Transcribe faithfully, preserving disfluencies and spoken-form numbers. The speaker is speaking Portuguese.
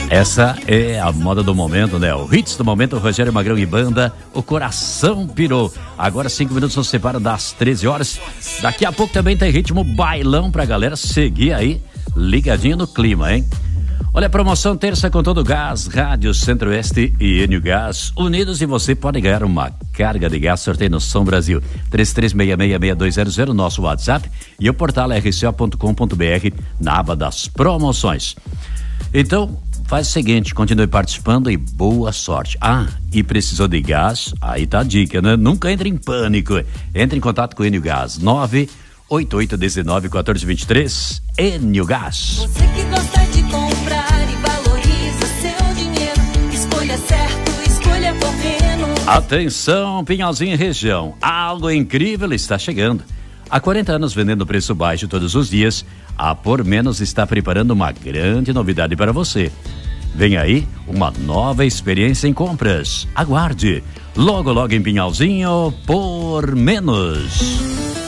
Essa é a moda do momento, né? O hits do momento, Rogério Magrão e banda, o coração pirou. Agora cinco minutos nos separam das treze horas. Daqui a pouco também tem ritmo bailão pra galera seguir aí, ligadinho no clima, hein? Olha a promoção terça com todo gás, Rádio Centro-Oeste e Enio Gás unidos, e você pode ganhar uma carga de gás. Sorteio no Som Brasil três três seis seis seis dois zero zero, nosso WhatsApp, e o portal r c o ponto com ponto b r na aba das promoções. Então faz o seguinte, continue participando e boa sorte. Ah, e precisou de gás? Aí tá a dica, né? Nunca entre em pânico. Entre em contato com o Enio Gás, nove oito oito um nove um quatro dois três, Enio Gás. Você que gosta de comprar e valoriza seu dinheiro, escolha certo, escolha por menos. Atenção, Pinhalzinho e região, algo incrível está chegando. Há quarenta anos vendendo preço baixo todos os dias, a Por Menos está preparando uma grande novidade para você. Vem aí uma nova experiência em compras. Aguarde. Logo, logo em Pinhalzinho, Por Menos.